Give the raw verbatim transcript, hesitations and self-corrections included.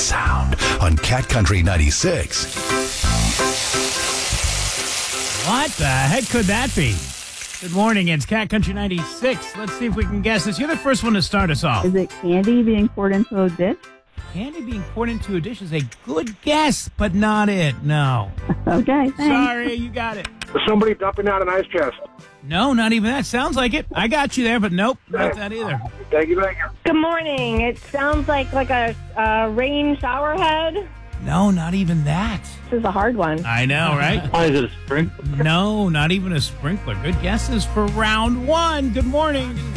sound on Cat Country ninety-six. What the heck could that be? Good morning, it's Cat Country ninety-six. Let's see if we can guess this. You're the first one to start us off. Is it candy being poured into a dish? Candy being poured into a dish is a good guess, but not it. No. Okay, thanks. Sorry, you got it. Somebody dumping out an ice chest. No, not even that. Sounds like it. I got you there, but nope, not that either. Thank you, thank you. Good morning. It sounds like like a uh, rain shower head. No, not even that. This is a hard one. I know, right? Why is it a sprinkler? No, not even a sprinkler. Good guesses for round one. Good morning.